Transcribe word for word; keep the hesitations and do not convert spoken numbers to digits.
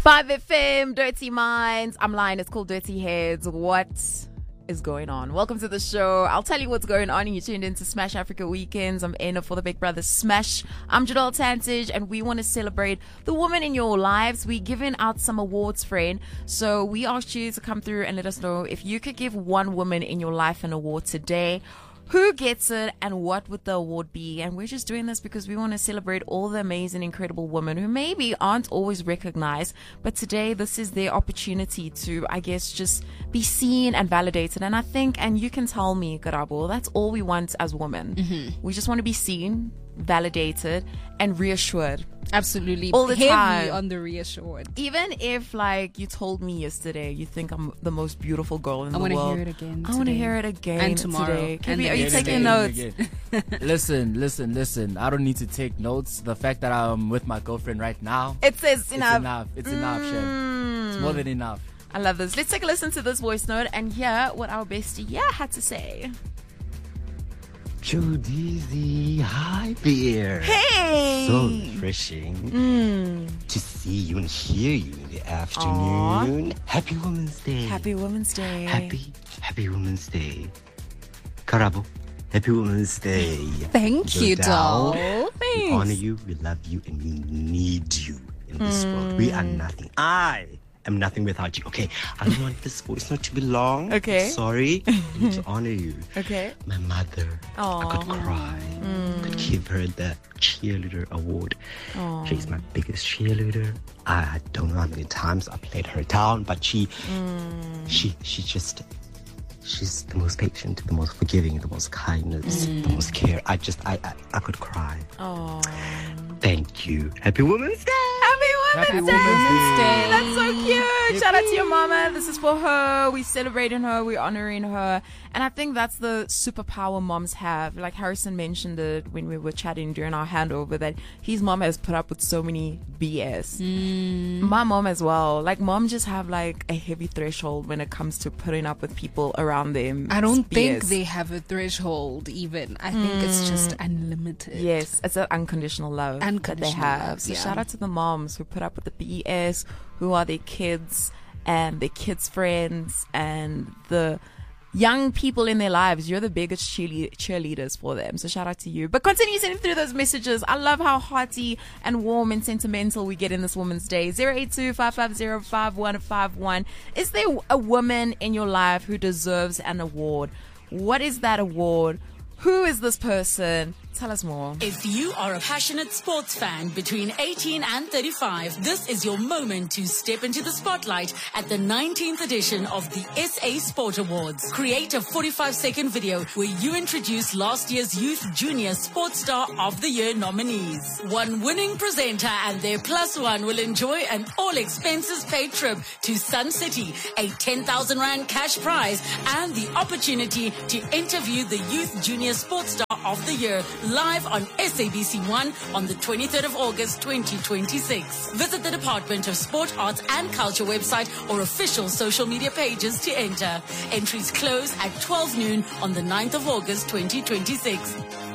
five F M, Dirty Minds. I'm lying. It's called Dirty Heads. What is going on? Welcome to the show. I'll tell you what's going on. You tuned into Smash Africa Weekends. I'm Anna for the Big Brother Smash. I'm Jadal Tantich, and we want to celebrate the woman in your lives. We're giving out some awards, friend. So we asked you to come through and let us know if you could give one woman in your life an award today. Who gets it and what would the award be? And we're just doing this because we want to celebrate all the amazing, incredible women who maybe aren't always recognized, but today this is their opportunity to, I guess, just be seen and validated. And I think, and you can tell me, Karabo, that's all we want as women. Mm-hmm. We just want to be seen, validated, and reassured. Absolutely. All the Heavy time. on the reassured. Even if, like, you told me yesterday you think I'm the most beautiful girl in I the world. I want to hear it again I want to hear it again and tomorrow. today. And Are you again, taking again, notes? again. Listen, listen, listen. I don't need to take notes. The fact that I'm with my girlfriend right now, It says enough. it's enough. It's enough, Chef. It's more than enough. I love this. Let's take a listen to this voice note and hear what our bestie yeah had to say. Jodizzy, hi dear. Hey! So refreshing Mm. to see you and hear you in the afternoon. Happy Women's Day. Happy Women's Day. Happy, happy Women's Day. Karabo, happy Women's Day. Thank you, doll. We honor you, we love you, and we need you in this mm. world. We are nothing. I am nothing without you. Okay, I don't want this voice note to be long. Okay. Sorry. I need to honor you. Okay. My mother. Aww. I could cry. Mm. Could give her the cheerleader award. Aww. She's my biggest cheerleader. I don't know how many times I played her down, but she, mm. she, she just, she's the most patient, the most forgiving, the most kindness, mm. the most care. I just, I, I, I could cry. Aww. Thank you. Happy Women's Day. Happy Women's Happy Day. Women's Day. That's so cute. Shout out to your mama. This is for her. We're celebrating her. We're honoring her. And I think that's the superpower moms have. Like Harrison mentioned it when we were chatting during our handover, that his mom has put up with so many B S. Mm. My mom as well. Like moms just have like a heavy threshold when it comes to putting up with people around them. I don't B think S. they have a threshold even. I think mm. it's just unlimited. Yes, it's an unconditional love that they have. Love, so yeah. shout out to the moms who put up with the B S, who are their kids and their kids' friends and the young people in their lives. You're the biggest cheerle- cheerleaders for them. So shout out to you. But continue sending through those messages. I love how hearty and warm and sentimental we get in this Women's Day. zero eight two, five five zero, five one five one. Is there a woman in your life who deserves an award? What is that award? Who is this person? Tell us more. If you are a passionate sports fan between eighteen and thirty-five, this is your moment to step into the spotlight at the nineteenth edition of the S A Sport Awards. Create a forty-five second video where you introduce last year's Youth Junior Sports Star of the Year nominees. One winning presenter and their plus one will enjoy an all expenses paid trip to Sun City, a ten thousand rand cash prize, and the opportunity to interview the Youth Junior Sports Star of the Year live on S A B C one on the twenty-third of August twenty twenty-six. Visit the Department of Sport, Arts and Culture website or official social media pages to enter. Entries close at twelve noon on the ninth of August twenty twenty-six.